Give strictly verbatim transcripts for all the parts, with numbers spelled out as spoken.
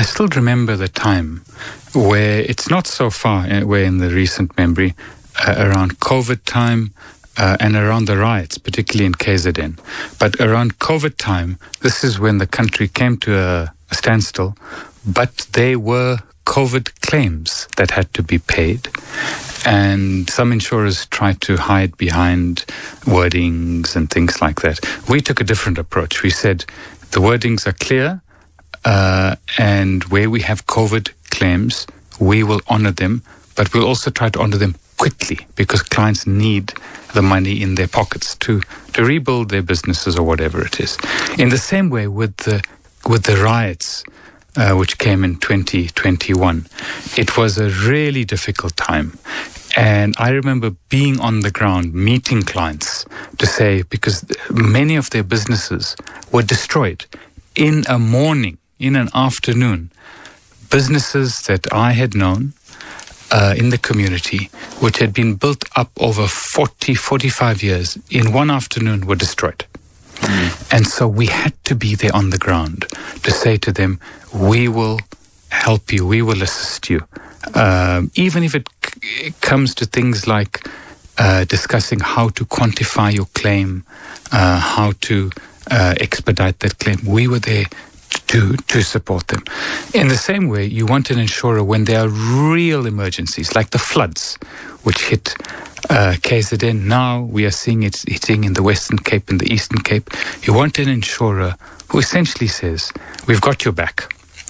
I still remember the time where it's not so far, uh, where in the recent memory, uh, around COVID time uh, and around the riots, particularly in K Z N. But around COVID time, this is when the country came to a, a standstill, but there were COVID claims that had to be paid. And some insurers tried to hide behind wordings and things like that. We took a different approach. We said the wordings are clear, uh, and where we have COVID claims, we will honor them, but we'll also try to honor them quickly because clients need the money in their pockets to, to rebuild their businesses or whatever it is. In the same way with the with the riots, Uh, which came in twenty twenty-one. It was a really difficult time. And I remember being on the ground, meeting clients to say, because many of their businesses were destroyed in a morning, in an afternoon. Businesses that I had known uh, in the community, which had been built up over forty, forty-five years, in one afternoon were destroyed. Mm. And so we had to be there on the ground to say to them, we will help you, we will assist you. Um, even if it, c- it comes to things like uh, discussing how to quantify your claim, uh, how to uh, expedite that claim, we were there to, to support them. In the same way, you want an insurer when there are real emergencies, like the floods, which hit Uh, K Z N. Now we are seeing it hitting in the Western Cape and the Eastern Cape. You want an insurer who essentially says, we've got your back.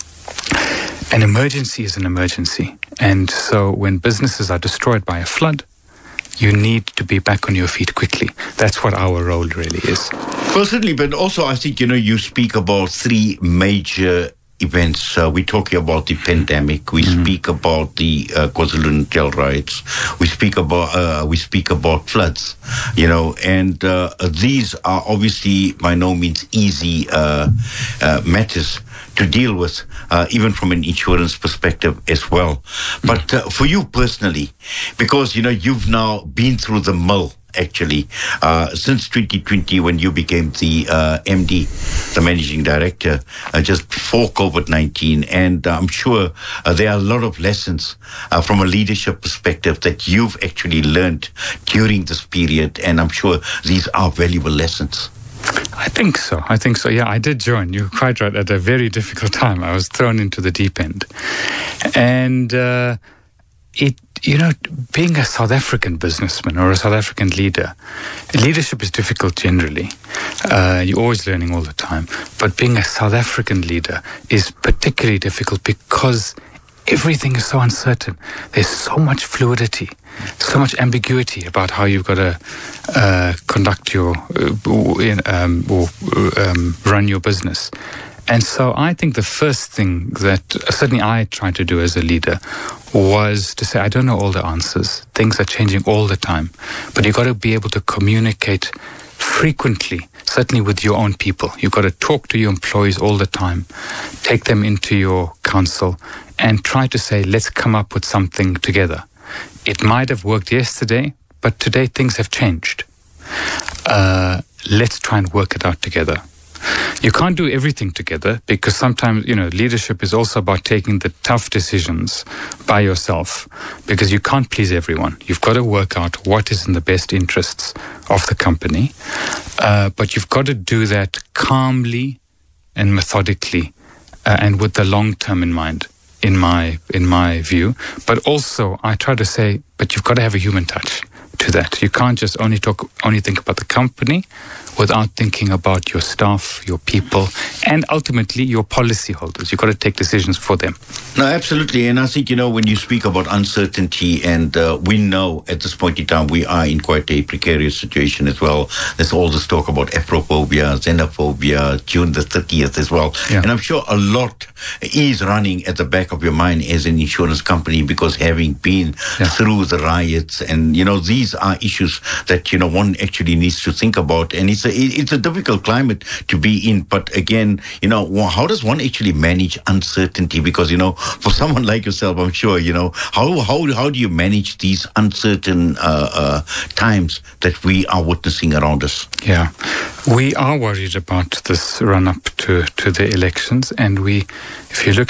An emergency is an emergency. And so when businesses are destroyed by a flood, you need to be back on your feet quickly. That's what our role really is. Well, certainly, but also I think, you know, you speak about three major events. Uh, we're talking about the pandemic. We mm-hmm. speak about the uh, KwaZulu-Natal riots. We speak about uh, we speak about floods. You know, and uh, these are obviously by no means easy uh, uh, matters to deal with, uh, even from an insurance perspective as well. But uh, for you personally, because you know you've now been through the mill. Actually, uh, since twenty twenty, when you became the uh, M D, the managing director, uh, just before COVID nineteen. And uh, I'm sure uh, there are a lot of lessons uh, from a leadership perspective that you've actually learned during this period. And I'm sure these are valuable lessons. I think so. I think so. Yeah, I did join. You're quite right. At a very difficult time, I was thrown into the deep end. And uh, it You know, being a South African businessman or a South African leader, leadership is difficult generally. Uh, you're always learning all the time. But being a South African leader is particularly difficult because everything is so uncertain. There's so much fluidity, so much ambiguity about how you've got to uh, conduct your, uh, um, or um, run your business. And so I think the first thing that certainly I tried to do as a leader was to say, I don't know all the answers. Things are changing all the time. But you've got to be able to communicate frequently, certainly with your own people. You've got to talk to your employees all the time, take them into your council and try to say, let's come up with something together. It might have worked yesterday, but today things have changed. Uh, let's try and work it out together. You can't do everything together because sometimes, you know, leadership is also about taking the tough decisions by yourself because you can't please everyone. You've got to work out what is in the best interests of the company. Uh, but you've got to do that calmly and methodically uh, and with the long term in mind, in my, in my view. But also I try to say, but you've got to have a human touch to that. You can't just only talk, only think about the company without thinking about your staff, your people, and ultimately your policyholders. You've got to take decisions for them. No, absolutely. And I think, you know, when you speak about uncertainty, and uh, we know at this point in time we are in quite a precarious situation as well. There's all this talk about Afrophobia, xenophobia, June the thirtieth as well. Yeah. And I'm sure a lot is running at the back of your mind as an insurance company because having been yeah. through the riots and, you know, these are issues that, you know, one actually needs to think about. And it's a, it's a difficult climate to be in. But again, you know, how does one actually manage uncertainty? Because, you know, for someone like yourself, I'm sure, you know, how how how do you manage these uncertain uh, uh, times that we are witnessing around us? Yeah, we are worried about this run up to, to the elections. And we, if you look